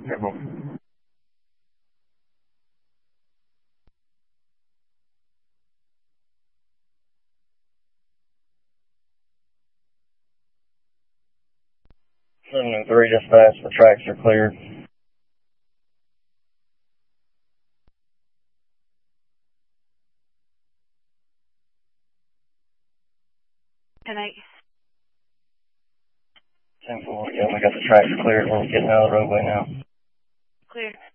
Careful. Seven and 3 dispatch, the tracks are cleared. 10-8. 10-4, yeah, we got the tracks cleared. We're getting out of the roadway now. Clear.